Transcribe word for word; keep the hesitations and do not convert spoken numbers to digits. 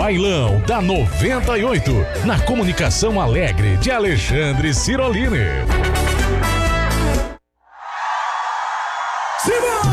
Bailão da noventa e oito, na comunicação alegre de Alexandre Cirolini. Simão!